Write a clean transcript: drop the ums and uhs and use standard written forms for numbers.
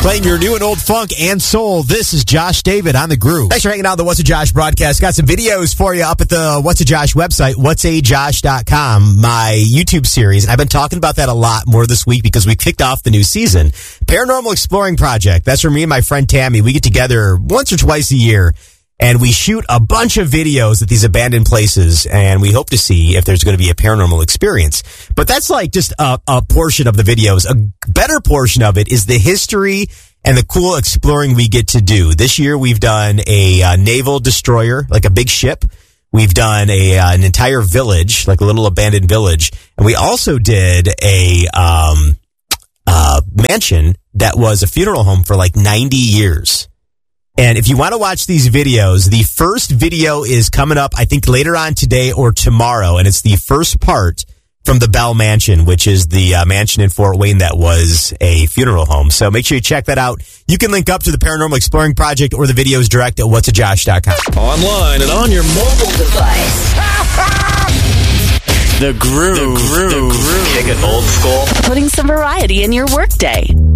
Playing your new and old funk and soul. This is Josh David on The Groove. Thanks for hanging out on the What's a Josh broadcast. Got some videos for you up at the What's a Josh website, whatsajosh.com, my YouTube series. And I've been talking about that a lot more this week because we kicked off the new season. Paranormal Exploring Project. That's where me and my friend Tammy, we get together once or twice a year. And we shoot a bunch of videos at these abandoned places, and we hope to see if there's going to be a paranormal experience. But that's like just a portion of the videos. A better portion of it is the history and the cool exploring we get to do. This year we've done a naval destroyer, like a big ship. We've done an entire village, like a little abandoned village. And we also did a mansion that was a funeral home for like 90 years. And if you want to watch these videos, the first video is coming up, I think, later on today or tomorrow. And it's the first part from the Bell Mansion, which is the mansion in Fort Wayne that was a funeral home. So make sure you check that out. You can link up to the Paranormal Exploring Project or the videos direct at whatsajosh.com. Online and on your mobile device. The Groove. The Groove. Kick it old school. Putting some variety in your workday.